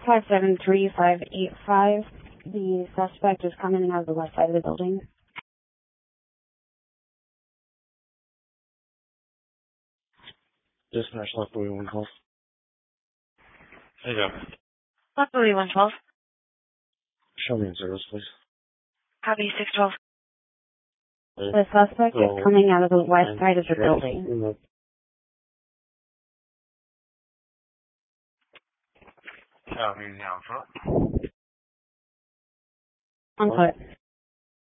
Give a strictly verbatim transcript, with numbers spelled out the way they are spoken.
five seven three five eight five. The suspect is coming out of the west side of the building. Dispatch left Louis one twelve. There you go. Left Louis one twelve. Show me in service, please. Copy six twelve. Hey. The suspect So, is coming out of the west side of the building. Oh, he's down front. On foot.